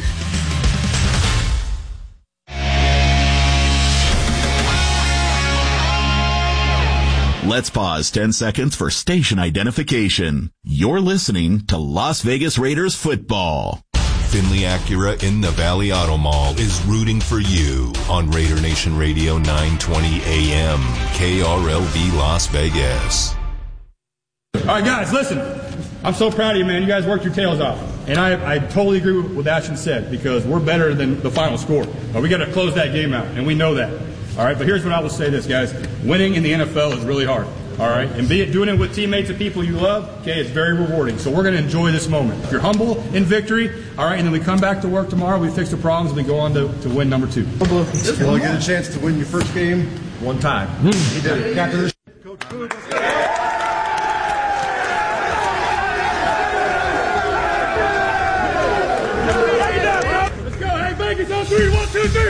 Let's pause 10 seconds for station identification. You're listening to Las Vegas Raiders football. Finley Acura in the Valley Auto Mall is rooting for you on Raider Nation Radio 920 AM, KRLV Las Vegas. All right, guys, listen. I'm so proud of you, man. You guys worked your tails off. And I totally agree with what Ashton said, because we're better than the final score. But we got to close that game out, and we know that. All right, but here's what I will say this, guys. Winning in the NFL is really hard. All right, and doing it with teammates and people you love, okay, it's very rewarding. So we're going to enjoy this moment. If you're humble in victory, all right, and then we come back to work tomorrow, we fix the problems, and we go on to win number 2. You only get a chance to win your first game one time. He did it. Captain of the Coach Coop. Let's go. Hey, Vegas on 3. 1, 2, 3.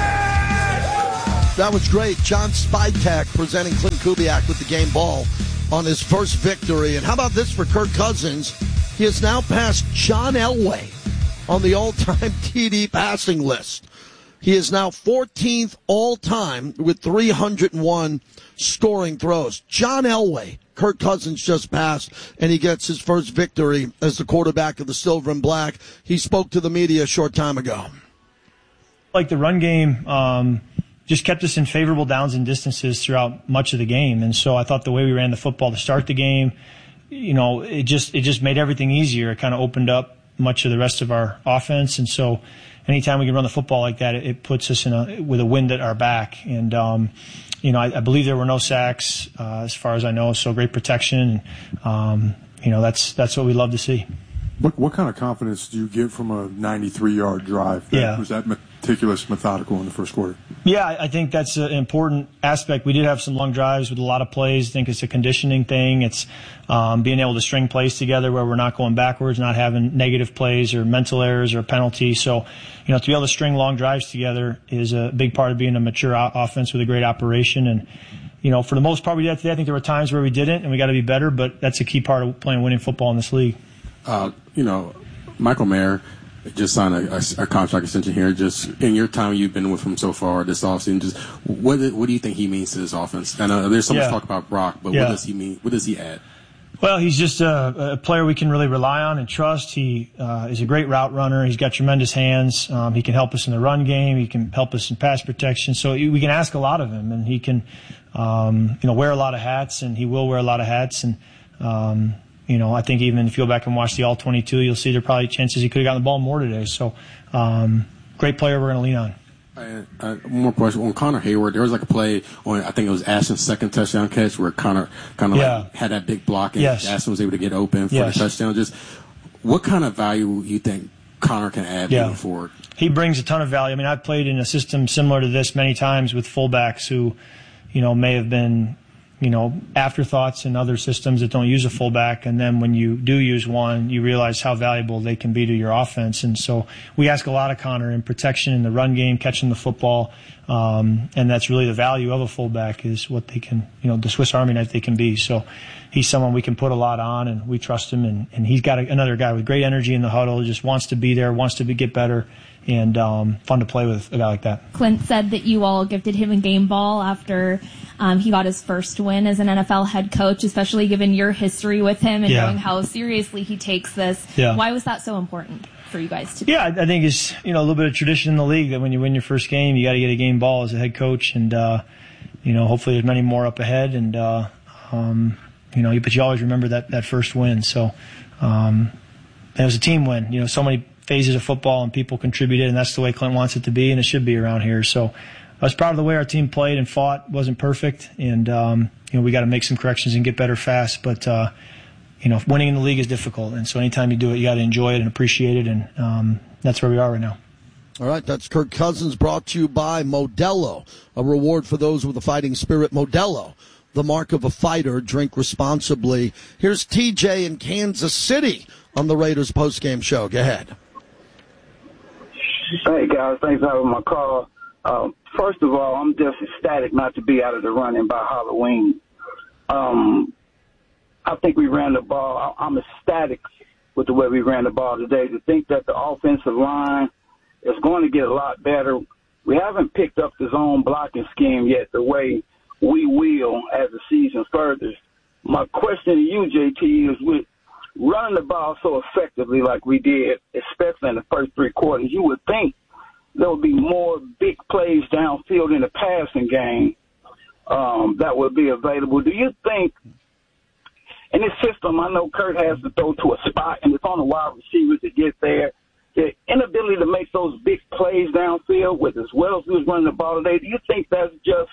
That was great. John Spytek presenting Clint Kubiak with the game ball on his first victory. And how about this for Kirk Cousins? He has now passed John Elway on the all-time TD passing list. He is now 14th all-time with 301 scoring throws. John Elway, Kirk Cousins just passed, and he gets his first victory as the quarterback of the Silver and Black. He spoke to the media a short time ago. Like the run game, just kept us in favorable downs and distances throughout much of the game. And so I thought the way we ran the football to start the game, it just made everything easier. It kind of opened up much of the rest of our offense. And so anytime we can run the football like that, it puts us with a wind at our back. And, I believe there were no sacks, as far as I know. So great protection. And, that's what we love to see. What kind of confidence do you get from a 93-yard drive? Was that meticulous, methodical in the first quarter? Yeah, I think that's an important aspect. We did have some long drives with a lot of plays. I think it's a conditioning thing. It's being able to string plays together where we're not going backwards, not having negative plays or mental errors or penalties. So, to be able to string long drives together is a big part of being a mature offense with a great operation. And, for the most part, we did that today. I think there were times where we didn't, and we got to be better, but that's a key part of playing winning football in this league. Michael Mayer just signed a contract extension here. Just in your time you've been with him so far this offseason, just what do you think he means to this offense? I know there's so much talk about Brock, but what does he mean? What does he add? Well, he's just a player we can really rely on and trust. He is a great route runner. He's got tremendous hands. He can help us in the run game. He can help us in pass protection. So we can ask a lot of him, and he can, wear a lot of hats, and he will wear a lot of hats. And I think even if you go back and watch the All-22, you'll see there are probably chances he could have gotten the ball more today. So, great player we're going to lean on. One more question. On Connor Hayward, there was like a play on, I think it was Ashton's second touchdown catch where Connor like had that big block and Ashton was able to get open for the touchdown. Just what kind of value you think Connor can add moving forward? He brings a ton of value. I mean, I've played in a system similar to this many times with fullbacks who, may have been afterthoughts in other systems that don't use a fullback. And then when you do use one, you realize how valuable they can be to your offense. And so we ask a lot of Connor in protection in the run game, catching the football. And that's really the value of a fullback is what they can, the Swiss Army knife they can be. So he's someone we can put a lot on, and we trust him. And he's got another guy with great energy in the huddle, just wants to be there, wants to get better. And fun to play with a guy like that. Clint said that you all gifted him a game ball after he got his first win as an NFL head coach, especially given your history with him and knowing how seriously he takes this. Yeah. Why was that so important for you guys to do? Yeah, I think it's a little bit of tradition in the league that when you win your first game, you got to get a game ball as a head coach, and hopefully there's many more up ahead. And but you always remember that first win. So it was a team win. So many phases of football and people contributed, and that's the way Clint wants it to be, and it should be around here. So I was proud of the way our team played and fought. It wasn't perfect, and we got to make some corrections and get better fast. But winning in the league is difficult, and so anytime you do it, you got to enjoy it and appreciate it, and that's where we are right now. All right, that's Kirk Cousins, brought to you by Modelo, a reward for those with a fighting spirit. Modelo, the mark of a fighter. Drink responsibly. Here's TJ in Kansas City on the Raiders postgame show. Go ahead. Hey, guys. Thanks for having my call. First of all, I'm just ecstatic not to be out of the running by Halloween. I think we ran the ball. I'm ecstatic with the way we ran the ball today. To think that the offensive line is going to get a lot better. We haven't picked up the zone blocking scheme yet the way we will as the season furthers. My question to you, JT, is with running the ball so effectively like we did, especially in the first three quarters, you would think there would be more big plays downfield in the passing game that would be available. Do you think in this system, I know Kurt has to throw to a spot, and it's on the wide receivers to get there, the inability to make those big plays downfield with as well as he was running the ball today, do you think that's just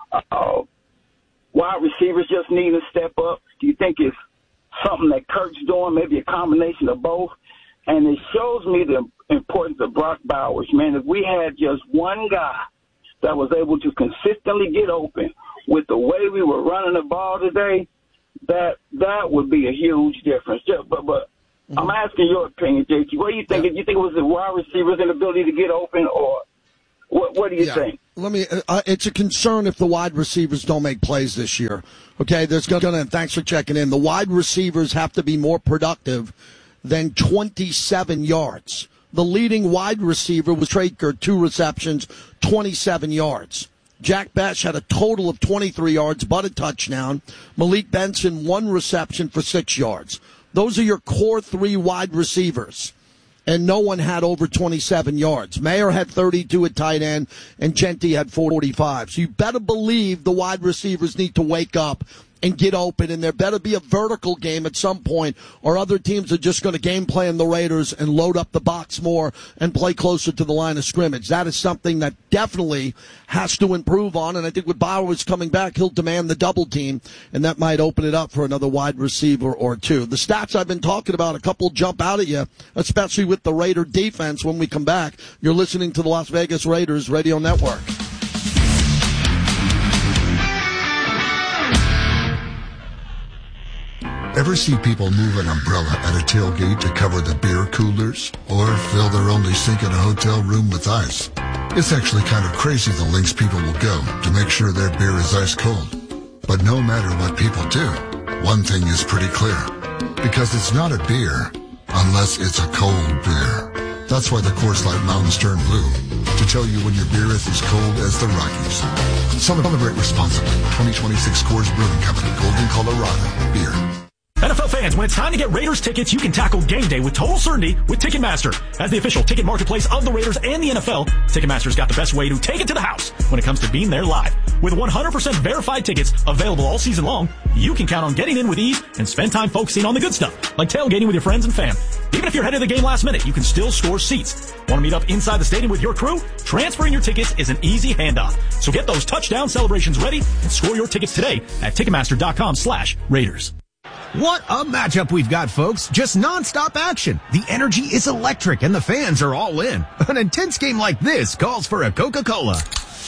wide receivers just need to step up? Do you think it's something that Kurt's doing, maybe a combination of both? And it shows me the importance of Brock Bowers. Man, if we had just one guy that was able to consistently get open with the way we were running the ball today, that would be a huge difference. But I'm asking your opinion, JT. What do you think? Do you think it was the wide receivers' inability to get open, or what do you think? It's a concern if the wide receivers don't make plays this year. Okay, thanks for checking in. The wide receivers have to be more productive than 27 yards. The leading wide receiver was Traker, 2 receptions, 27 yards. Jack Besh had a total of 23 yards, but a touchdown. Malik Benson, 1 reception for 6 yards. Those are your core 3 wide receivers. And no one had over 27 yards. Mayer had 32 at tight end, and Genti had 45. So you better believe the wide receivers need to wake up and get open, and there better be a vertical game at some point, or other teams are just going to game plan the Raiders and load up the box more and play closer to the line of scrimmage. That is something that definitely has to improve on, and I think with Bowers coming back, he'll demand the double team, and that might open it up for another wide receiver or 2. The stats I've been talking about, a couple jump out at you, especially with the Raider defense when we come back. You're listening to the Las Vegas Raiders Radio Network. Ever see people move an umbrella at a tailgate to cover the beer coolers? Or fill their only sink in a hotel room with ice? It's actually kind of crazy the lengths people will go to make sure their beer is ice cold. But no matter what people do, one thing is pretty clear. Because it's not a beer unless it's a cold beer. That's why the Coors Light Mountains turn blue, to tell you when your beer is as cold as the Rockies. Celebrate responsibly. 2026 Coors Brewing Company, Golden, Colorado. Beer. NFL fans, when it's time to get Raiders tickets, you can tackle game day with total certainty with Ticketmaster. As the official ticket marketplace of the Raiders and the NFL, Ticketmaster's got the best way to take it to the house when it comes to being there live. With 100% verified tickets available all season long, you can count on getting in with ease and spend time focusing on the good stuff, like tailgating with your friends and fam. Even if you're headed to the game last minute, you can still score seats. Want to meet up inside the stadium with your crew? Transferring your tickets is an easy handoff. So get those touchdown celebrations ready and score your tickets today at Ticketmaster.com/Raiders. What a matchup we've got, folks. Just nonstop action. The energy is electric and the fans are all in. An intense game like this calls for a Coca-Cola.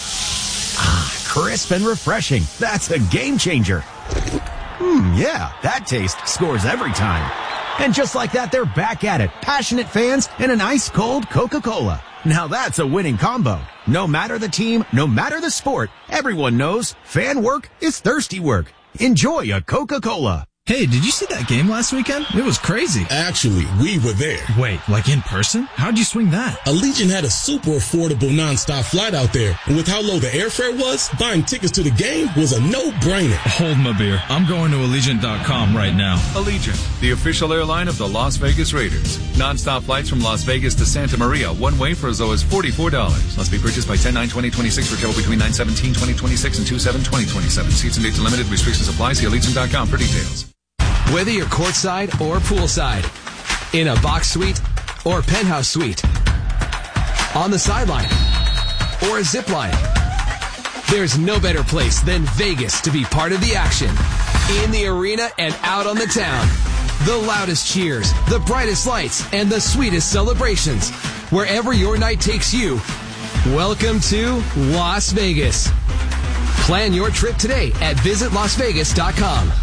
Crisp and refreshing. That's a game changer. Yeah, that taste scores every time. And just like that, they're back at it. Passionate fans and an ice-cold Coca-Cola. Now that's a winning combo. No matter the team, no matter the sport, everyone knows fan work is thirsty work. Enjoy a Coca-Cola. Hey, did you see that game last weekend? It was crazy. Actually, we were there. Wait, like in person? How'd you swing that? Allegiant had a super affordable nonstop flight out there. And with how low the airfare was, buying tickets to the game was a no-brainer. Hold my beer. I'm going to Allegiant.com right now. Allegiant, the official airline of the Las Vegas Raiders. Nonstop flights from Las Vegas to Santa Maria, one way for as low as $44. Must be purchased by 10/9/2026 for travel between 9/17/2026 and 2/7/2027. Seats and dates limited. Restrictions apply. See Allegiant.com for details. Whether you're courtside or poolside, in a box suite or penthouse suite, on the sideline or a zip line, there's no better place than Vegas to be part of the action. In the arena and out on the town. The loudest cheers, the brightest lights, and the sweetest celebrations. Wherever your night takes you, welcome to Las Vegas. Plan your trip today at visitlasvegas.com.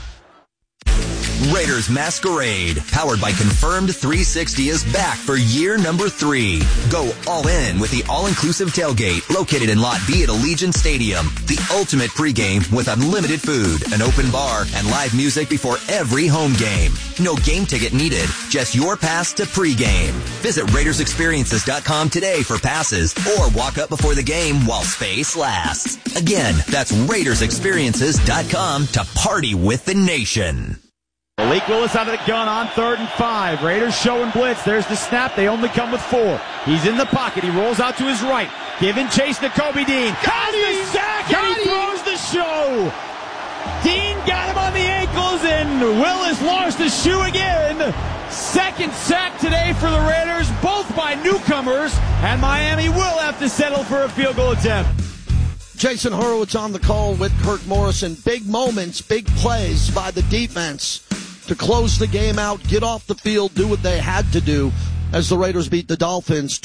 Raiders Masquerade, powered by Confirmed 360, is back for year number 3. Go all in with the all-inclusive tailgate located in Lot B at Allegiant Stadium. The ultimate pregame with unlimited food, an open bar, and live music before every home game. No game ticket needed, just your pass to pregame. Visit RaidersExperiences.com today for passes or walk up before the game while space lasts. Again, that's RaidersExperiences.com to party with the nation. Malik Willis out of the gun on 3rd and 5. Raiders showing blitz. There's the snap. They only come with 4. He's in the pocket. He rolls out to his right. Giving chase to Kobe Dean. Got the sack, and he throws the show. Dean got him on the ankles, and Willis lost the shoe again. Second sack today for the Raiders, both by newcomers, and Miami will have to settle for a field goal attempt. Jason Horowitz on the call with Kirk Morrison. Big moments, big plays by the defense to close the game out, get off the field, do what they had to do as the Raiders beat the Dolphins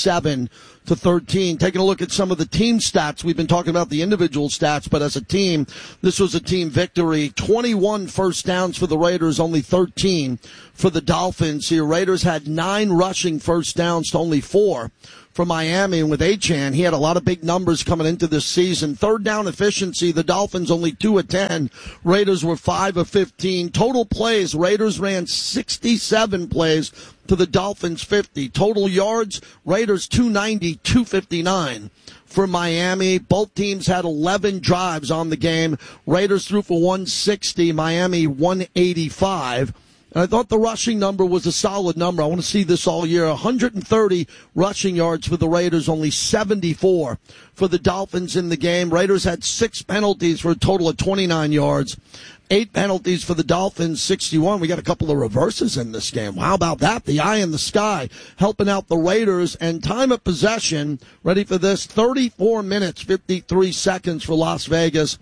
27-13. Taking a look at some of the team stats. We've been talking about the individual stats, but as a team, this was a team victory. 21 first downs for the Raiders, only 13 for the Dolphins here. Raiders had 9 rushing first downs to only 4 for Miami, and with Achane, he had a lot of big numbers coming into this season. Third down efficiency, the Dolphins only 2 of 10. Raiders were 5 of 15. Total plays, Raiders ran 67 plays to the Dolphins 50. Total yards, Raiders 290, 259. For Miami, both teams had 11 drives on the game. Raiders threw for 160, Miami 185. And I thought the rushing number was a solid number. I want to see this all year. 130 rushing yards for the Raiders, only 74 for the Dolphins in the game. Raiders had 6 penalties for a total of 29 yards. 8 penalties for the Dolphins, 61. We got a couple of reverses in this game. How about that? The eye in the sky helping out the Raiders. And time of possession, ready for this, 34 minutes, 53 seconds for Las Vegas,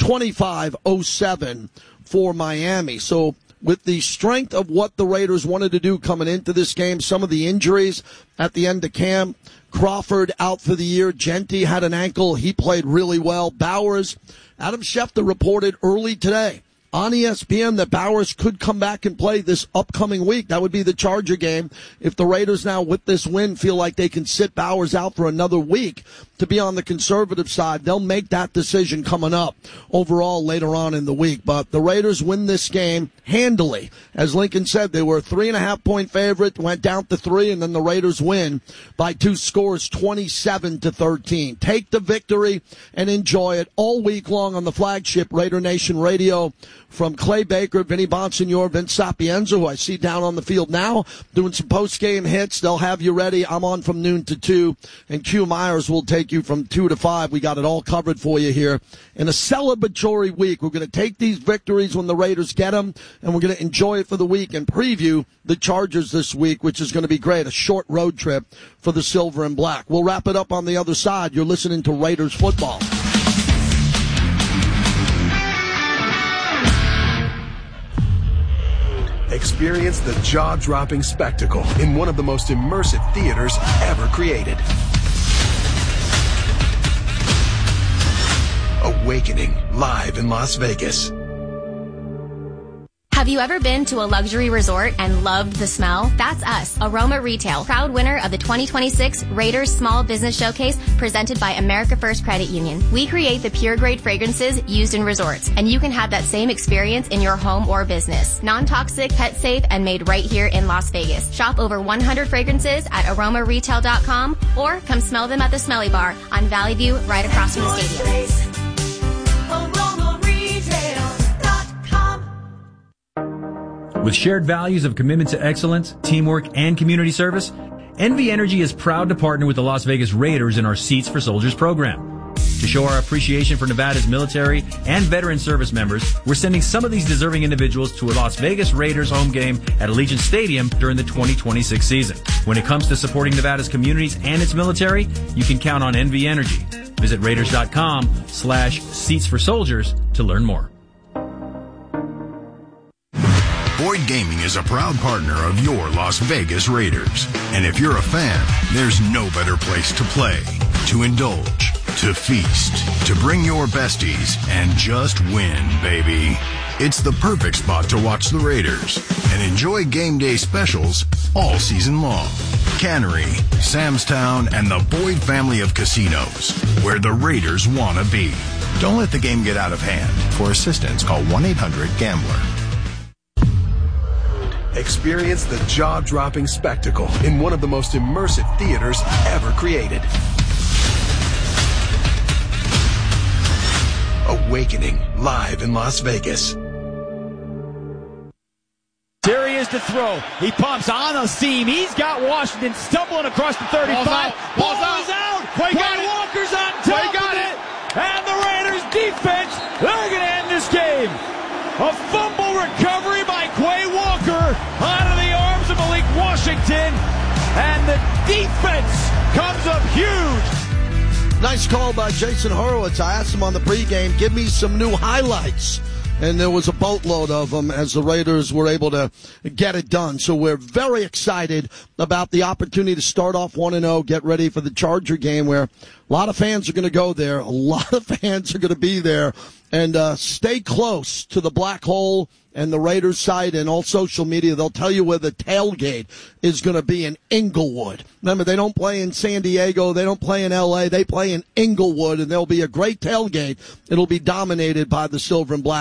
25:07 for Miami. So with the strength of what the Raiders wanted to do coming into this game, some of the injuries at the end of camp, Crawford out for the year, Genti had an ankle, he played really well. Bowers, Adam Schefter reported early today on ESPN that Bowers could come back and play this upcoming week. That would be the Charger game. If the Raiders now with this win feel like they can sit Bowers out for another week to be on the conservative side, they'll make that decision coming up overall later on in the week. But the Raiders win this game handily. As Lincoln said, they were a 3.5-point favorite, went down to 3, and then the Raiders win by 2 scores, 27-13. Take the victory and enjoy it all week long on the flagship Raider Nation Radio. From Clay Baker, Vinny Bonsignor, Vince Sapienza, who I see down on the field now, doing some post-game hits. They'll have you ready. I'm on from noon to 2, and Q Myers will take you from 2 to 5. We got it all covered for you here in a celebratory week. We're going to take these victories when the Raiders get them, and we're going to enjoy it for the week and preview the Chargers this week, which is going to be great, a short road trip for the Silver and Black. We'll wrap it up on the other side. You're listening to Raiders football. Experience the jaw-dropping spectacle in one of the most immersive theaters ever created. Awakening, live in Las Vegas. Have you ever been to a luxury resort and loved the smell? That's us, Aroma Retail, proud winner of the 2026 Raiders Small Business Showcase presented by America First Credit Union. We create the pure grade fragrances used in resorts, and you can have that same experience in your home or business. Non-toxic, pet safe, and made right here in Las Vegas. Shop over 100 fragrances at aromaretail.com or come smell them at the Smelly Bar on Valley View right across from the stadium. With shared values of commitment to excellence, teamwork, and community service, NV Energy is proud to partner with the Las Vegas Raiders in our Seats for Soldiers program. To show our appreciation for Nevada's military and veteran service members, we're sending some of these deserving individuals to a Las Vegas Raiders home game at Allegiant Stadium during the 2026 season. When it comes to supporting Nevada's communities and its military, you can count on NV Energy. Visit Raiders.com/Seats for Soldiers to learn more. Boyd Gaming is a proud partner of your Las Vegas Raiders. And if you're a fan, there's no better place to play, to indulge, to feast, to bring your besties, and just win, baby. It's the perfect spot to watch the Raiders and enjoy game day specials all season long. Cannery, Samstown, and the Boyd family of casinos, where the Raiders want to be. Don't let the game get out of hand. For assistance, call 1-800-GAMBLER. Experience the jaw-dropping spectacle in one of the most immersive theaters ever created. Awakening, live in Las Vegas. Raiders to throw. He pumps on a seam. He's got Washington stumbling across the 35. Ball is out. Quay Walker's on top of it. And the Raiders defense, they're going to end this game. A fumble recovery by Quay Walker out of the arms of Malik Washington. And the defense comes up huge. Nice call by Jason Horowitz. I asked him on the pregame, give me some new highlights. And there was a boatload of them as the Raiders were able to get it done. So we're very excited about the opportunity to start off 1-0, get ready for the Charger game where a lot of fans are going to go there. A lot of fans are going to be there. And stay close to the Black Hole and the Raiders site and all social media. They'll tell you where the tailgate is going to be in Inglewood. Remember, they don't play in San Diego. They don't play in L.A. They play in Inglewood, and there'll be a great tailgate. It'll be dominated by the Silver and Black.